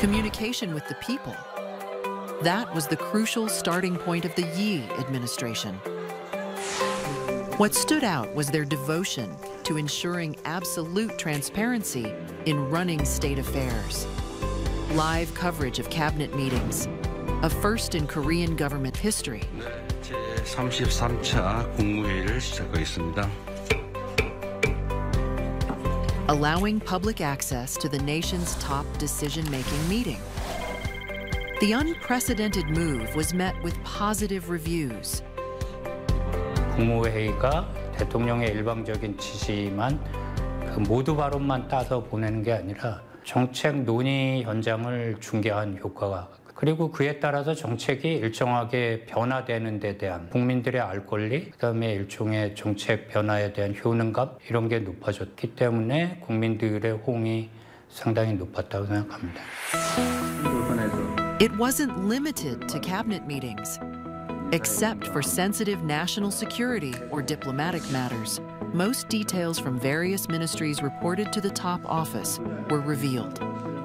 communication with the people. That was the crucial starting point of the Yi administration. What stood out was their devotion to ensuring absolute transparency in running state affairs. Live coverage of cabinet meetings, a first in Korean government history. 제33차 국무회의를 시작하겠습니다. Allowing public access to the nation's top decision-making meeting. The unprecedented move was met with positive reviews. 국무회의가 대통령의 일방적인 지시만 그 모두 발언만 따서 보내는 게 아니라 정책 논의 현장을 중개한 효과가 그리고 그에 따라서 정책이 일정하게 변화되는 데 대한 국민들의 알 권리, 그다음에 일종의 정책 변화에 대한 효능감 이런 게 높아졌기 때문에 국민들의 호응이 상당히 높았다고 생각합니다. It wasn't limited to cabinet meetings. Except for sensitive national security or diplomatic matters, most details from various ministries reported to the top office were revealed.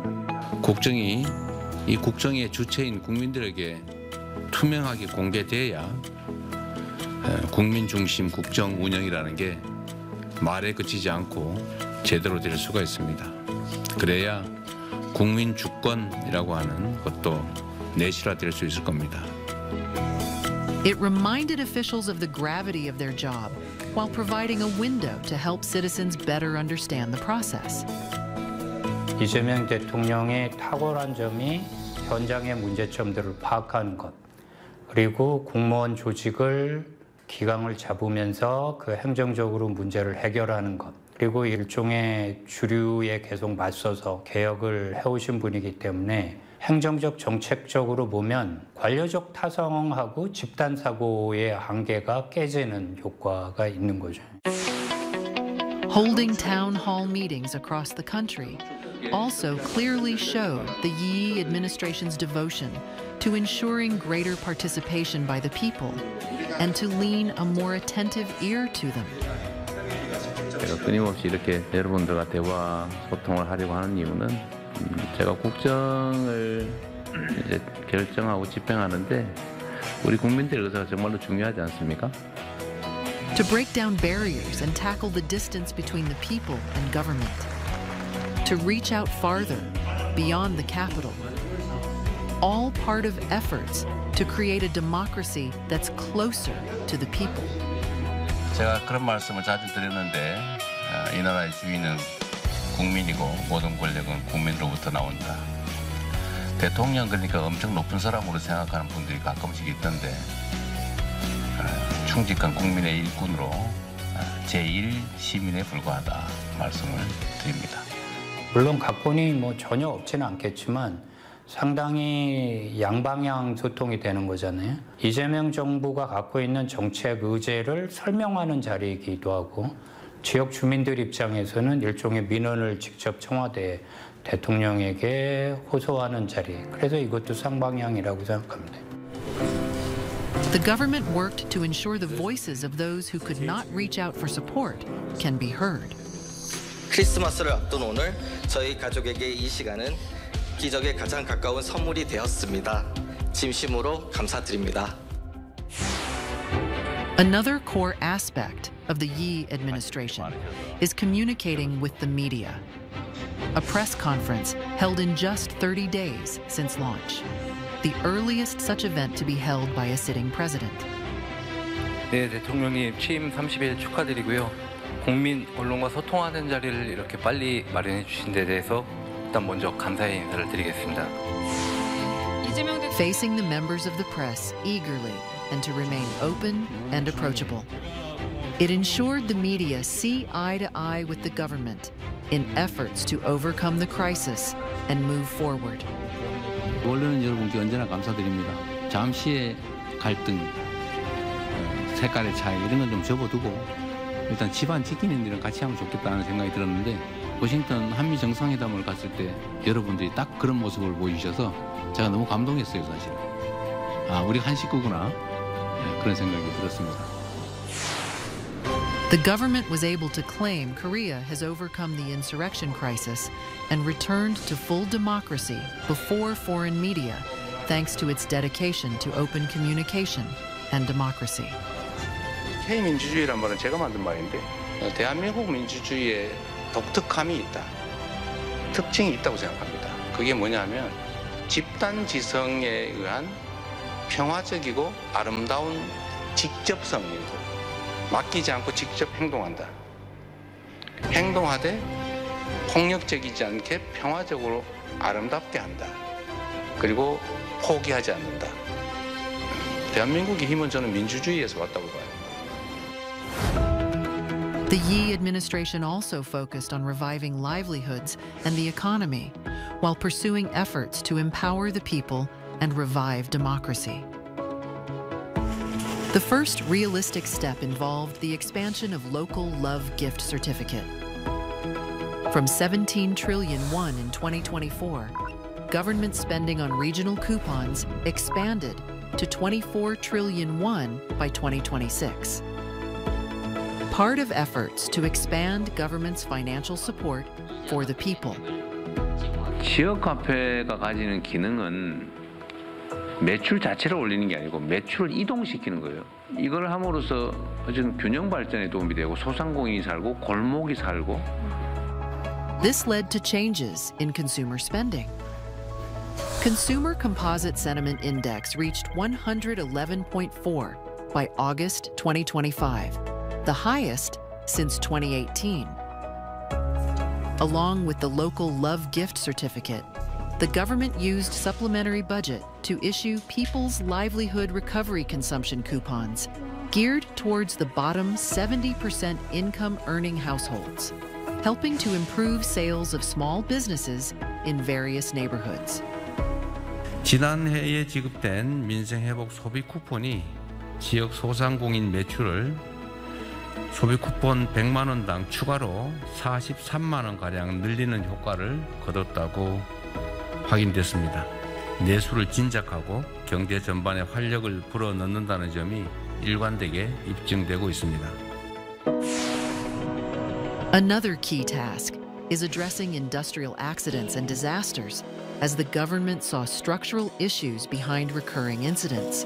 이 국정의 주체인 국민들에게 투명하게 공개돼야 국민 중심 국정 운영이라는 게 말에 그치지 않고 제대로 될 수가 있습니다. 그래야 국민 주권이라고 하는 것도 내실화될 수 있을 겁니다. It reminded officials of the gravity of their job while providing a window to help citizens better understand the process. 이재명 대통령의 탁월한 점이 현장의 문제점들을 파악하는 것, 그리고 공무원 조직을 기강을 잡으면서 그 행정적으로 문제를 해결하는 것, 그리고 일종의 주류에 계속 맞서서 개혁을 해오신 분이기 때문에 행정적 정책적으로 보면 관료적 타성하고 집단사고의 한계가 깨지는 효과가 있는 거죠. Holding town hall meetings across the country also clearly showed the Yi administration's devotion to ensuring greater participation by the people and to lean a more attentive ear to them. 제가 끊임없이 이렇게 여러분들과 대화, 소통을 하려고 하는 이유는 제가 국정을 이제 결정하고 집행하는데 우리 국민들의 의사가 정말로 중요하지 않습니까? To break down barriers and tackle the distance between the people and government. To reach out farther, beyond the capital. All part of efforts to create a democracy that's closer to the people. 제가 그런 말씀을 자주 드렸는데 이 나라의 주인은 국민이고 모든 권력은 국민으로부터 나온다. 대통령 그러니까 엄청 높은 사람으로 생각하는 분들이 가끔씩 있던데 충직한 국민의 일꾼으로 제1 시민에 불과하다 말씀을 드립니다. 물론 각본이 뭐 전혀 없지는 않겠지만 상당히 양방향 소통이 되는 거잖아요. 이재명 정부가 갖고 있는 정책 의제를 설명하는 자리이기도 하고 지역 주민들 입장에서는 일종의 민원을 직접 청와대 대통령에게 호소하는 자리. 그래서 이것도 쌍방향이라고 생각합니다. The government worked to ensure the voices of those who could not reach out for support can be heard. 크리스마스를 앞둔 오늘 저희 가족에게 이 시간은 기적에 가장 가까운 선물이 되었습니다. 진심으로 감사드립니다. Another core aspect of the Yi administration is communicating with the media. A press conference held in just 30 days since launch, the earliest such event to be held by a sitting president. 네, 대통령님 취임 30일 축하드리고요. 국민, 언론과 소통하는 자리를 이렇게 빨리 마련해 주신 데 대해서 일단 먼저 감사의 인사를 드리겠습니다. Facing the members of the press eagerly and to remain open and approachable. It ensured the media see eye to eye with the government in efforts to overcome the crisis and move forward. 언론 여러분께 언제나 감사드립니다. 잠시의 갈등, 색깔의 차이 이런 건 좀 접어두고 일단 집안 지키는 일은 같이 하면 좋겠다는 생각이 들었는데 워싱턴 한미 정상회담을 갔을 때 여러분들이 딱 그런 모습을 보여주셔서 제가 너무 감동했어요, 사실. 아, 우리 한 식구구나. 그런 생각이 들었습니다. The government was able to claim Korea has overcome the insurrection crisis and returned to full democracy before foreign media, thanks to its dedication to open communication and democracy. K-민주주의란 말은 제가 만든 말인데 대한민국 민주주의에 독특함이 있다. 특징이 있다고 생각합니다. 그게 뭐냐면 집단지성에 의한 평화적이고 아름다운 직접성이고 맡기지 않고 직접 행동한다. 행동하되 폭력적이지 않게 평화적으로 아름답게 한다. 그리고 포기하지 않는다. 대한민국의 힘은 저는 민주주의에서 왔다고 봐요. The Yi administration also focused on reviving livelihoods and the economy, while pursuing efforts to empower the people and revive democracy. The first realistic step involved the expansion of local love gift certificate. From 17 trillion won in 2024, government spending on regional coupons expanded to 24 trillion won by 2026. Part of efforts to expand government's financial support for the people. 지역 화폐가 가지는 기능은 매출 자체를 올리는 게 아니고 매출을 이동시키는 거예요. 이걸 함으로써 어쨌든 균형 발전에 도움이 되고 소상공인이 살고 골목이 살고. This led to changes in consumer spending. Consumer Composite Sentiment Index reached 111.4 by August 2025, the highest since 2018. Along with the local Love Gift Certificate, the government used supplementary budget to issue People's Livelihood Recovery Consumption coupons geared towards the bottom 70% income-earning households, helping to improve sales of small businesses in various neighborhoods. 지난해에 지급된 민생회복 소비 쿠폰이 지역 소상공인 매출을 소비 쿠폰 100만 원당 추가로 43만 원가량 늘리는 효과를 거뒀다고 확인됐습니다. 내수를 진작하고 경제 전반에 활력을 불어넣는다는 점이 일관되게 입증되고 있습니다. Another key task is addressing industrial accidents and disasters as the government saw structural issues behind recurring incidents.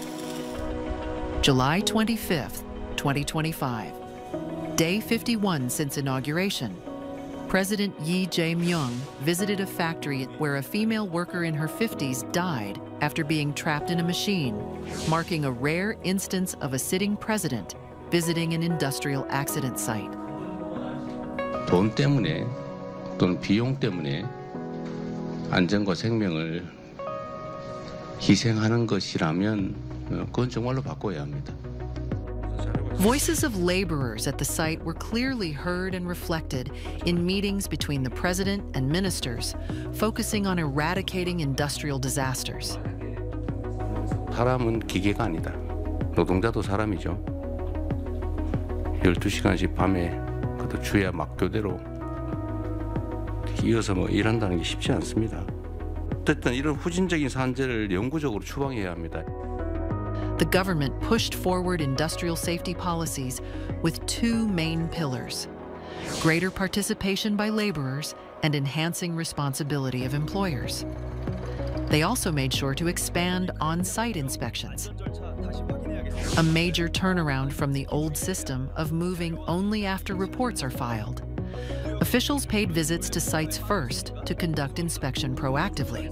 July 25th, 2025, day 51 since inauguration, President Yi Jae-myung visited a factory where a female worker in her 50s died after being trapped in a machine, marking a rare instance of a sitting president visiting an industrial accident site. 돈 때문에 또는 비용 때문에 안전과 생명을 희생하는 것이라면 그건 정말로 바꿔야 합니다. Voices of laborers at the site were clearly heard and reflected in meetings between the president and ministers, focusing on eradicating industrial disasters. 사람은 기계가 아니다. 노동자도 사람이죠. 12시간씩 밤에 그것도 주야 막교대로 이어서 일한다는 게 쉽지 않습니다. 어쨌든 이런 후진적인 산재를 영구적으로 추방해야 합니다. The government pushed forward industrial safety policies with two main pillars: greater participation by laborers and enhancing responsibility of employers. They also made sure to expand on-site inspections, a major turnaround from the old system of moving only after reports are filed. Officials paid visits to sites first to conduct inspection proactively.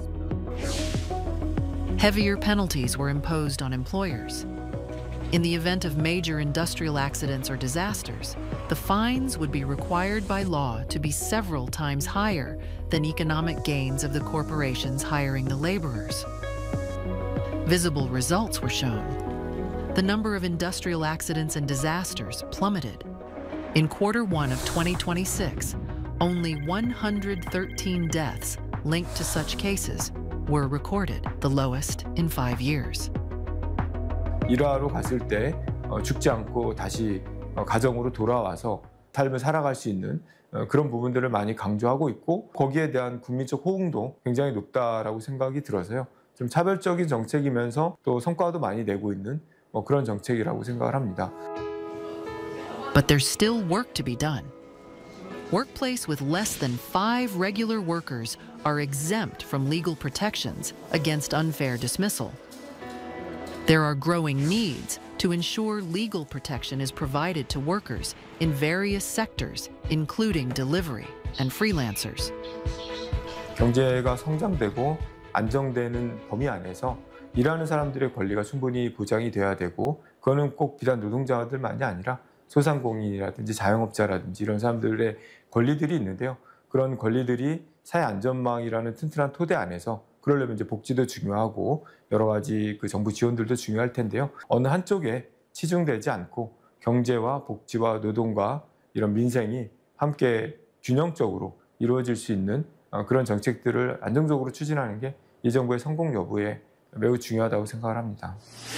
Heavier penalties were imposed on employers. In the event of major industrial accidents or disasters, the fines would be required by law to be several times higher than economic gains of the corporations hiring the laborers. Visible results were shown. The number of industrial accidents and disasters plummeted. In Q1 of 2026, only 113 deaths linked to such cases were recorded, the lowest in 5 years. 일하러 갔을 때 죽지 않고 다시 가정으로 돌아와서 삶을 살아갈 수 있는 그런 부분들을 많이 강조하고 있고, 거기에 대한 국민적 호응도 굉장히 높다라고 생각이 들어서요. 좀 차별적인 정책이면서 또 성과도 많이 내고 있는 그런 정책이라고 생각을 합니다. But there's still work to be done. Workplace with less than 5 regular workers are exempt from legal protections against unfair dismissal. There are growing needs to ensure legal protection is provided to workers in various sectors, including delivery and freelancers. 경제가 성장되고 안정되는 범위 안에서 일하는 사람들의 권리가 충분히 보장이 돼야 되고, 그거는 꼭 비단 노동자들만이 아니라 소상공인이라든지 자영업자라든지 이런 사람들의 권리들이 있는데요. 그런 권리들이 사회 안전망이라는 튼튼한 토대 안에서, 그러려면 이제 복지도 중요하고 여러 가지 그 정부 지원들도 중요할 텐데요. 어느 한쪽에 치중되지 않고 경제와 복지와 노동과 이런 민생이 함께 균형적으로 이루어질 수 있는 그런 정책들을 안정적으로 추진하는 게 이 정부의 성공 여부에 매우 중요하다고 생각을 합니다.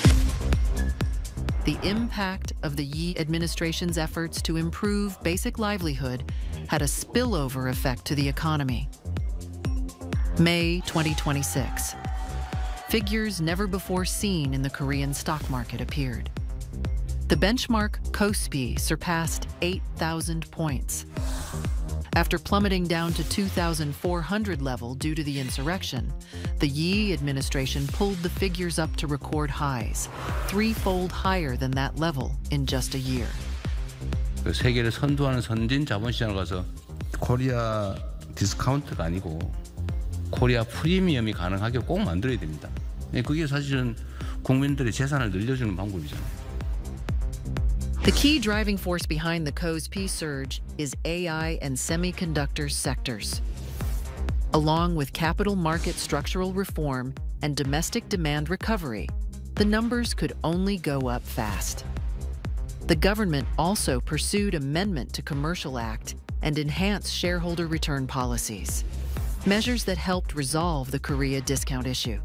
The impact of the Yi administration's efforts to improve basic livelihood had a spillover effect to the economy. May 2026. Figures never before seen in the Korean stock market appeared. The benchmark KOSPI surpassed 8,000 points. After plummeting down to 2,400 level due to the insurrection, the Yi administration pulled the figures up to record highs, 3-fold higher than that level in just a year. 세계를 선도하는 선진 자본시장을 가서 코리아 디스카운트가 아니고 코리아 프리미엄이 가능하게 꼭 만들어야 됩니다. 그게 사실은 국민들의 재산을 늘려주는 방법이잖아요. The key driving force behind the KOSPI surge is AI and semiconductor sectors. Along with capital market structural reform and domestic demand recovery, the numbers could only go up fast. The government also pursued amendment to Commercial Act and enhanced shareholder return policies, measures that helped resolve the Korea discount issue.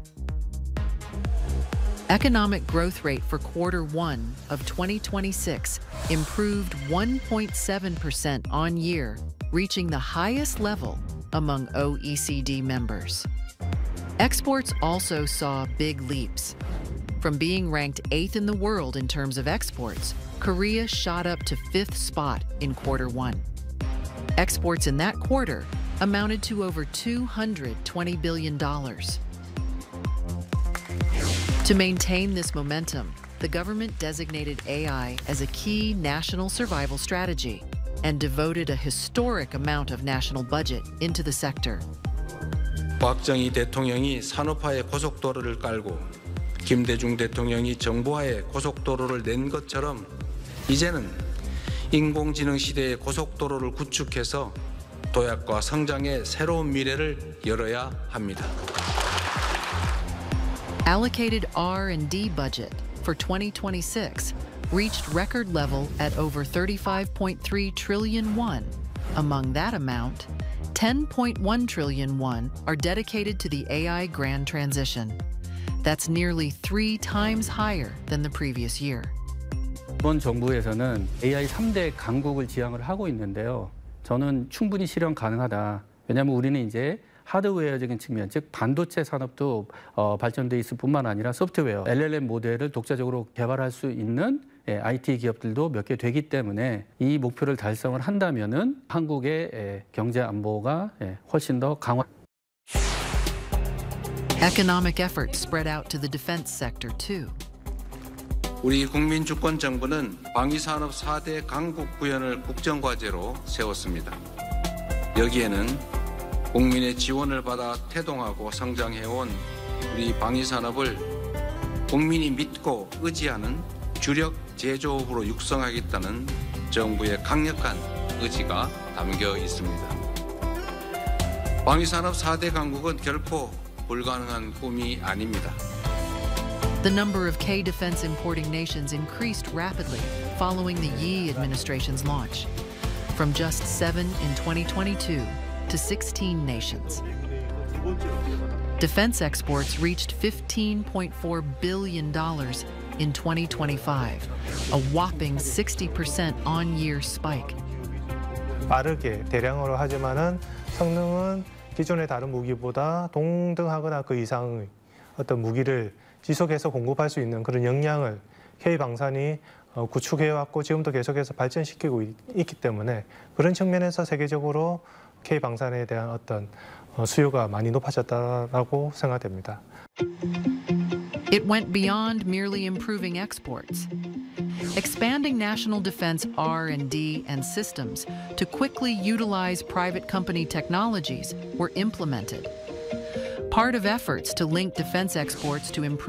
Economic growth rate for Q1 of 2026 improved 1.7% on year, reaching the highest level among OECD members. Exports also saw big leaps. From being ranked 8th in the world in terms of exports, Korea shot up to 5th spot in Q1. Exports in that quarter amounted to over $220 billion. To maintain this momentum, the government designated AI as a key national survival strategy and devoted a historic amount of national budget into the sector. 박정희 대통령이 산업화의 고속도로를 깔고 김대중 대통령이 정보화의 고속도로를 낸 것처럼 이제는 인공지능 시대의 고속도로를 구축해서 도약과 성장의 새로운 미래를 열어야 합니다. Allocated R&D budget for 2026 reached record level at over 35.3 trillion won. Among that amount, 10.1 trillion won are dedicated to the AI grand transition. That's nearly 3 times higher than the previous year. 이번 정부에서는 AI 3대 강국을 지향을 하고 있는데요. 저는 충분히 실현 가능하다. 왜냐하면 우리는 이제 하드웨어적인 측면, 즉 반도체 산업도 발전돼 있을 뿐만 아니라 소프트웨어, LLM 모델을 독자적으로 개발할 수 있는 IT 기업들도 몇 개 되기 때문에 이 목표를 달성을 한다면은 한국의 경제 안보가 훨씬 더 강화. Economic efforts spread out to the defense sector too. 우리 국민주권정부는 방위산업 4대 강국 구현을 국정과제로 세웠습니다. 여기에는 국민의 지원을 받아 태동하고 성장해온 우리 방위산업을 국민이 믿고 의지하는 주력 제조업으로 육성하겠다는 정부의 강력한 의지가 담겨 있습니다. 방위산업 4대 강국은 결코 불가능한 꿈이 아닙니다. The number of K-defense importing nations increased rapidly following the Yi administration's launch, from just 7 in 2022 to 16 nations. Defense exports reached $15.4 billion in 2025, a whopping 60% on-year spike. 빠르게 대량으로 하지만은 성능은 기존의 다른 무기보다 동등하거나 그 이상의 어떤 무기를 지속해서 공급할 수 있는 그런 역량을 K방산이 구축해왔고 지금도 계속해서 발전시키고 있기 때문에 그런 측면에서 세계적으로 K 방산에 대한 어떤 수요가 많이 높아졌다고 생각됩니다. It went beyond merely improving exports. Expanding national defense R&D and systems to quickly utilize private company technologies were implemented. Part of efforts to link defense exports to improve